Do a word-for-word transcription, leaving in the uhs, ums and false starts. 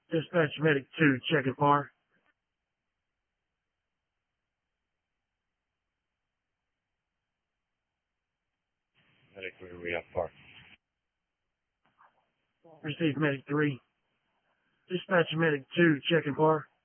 Dispatch medic two, checking par. Medic three, we have par. Receive medic three. Dispatch medic two, checking par.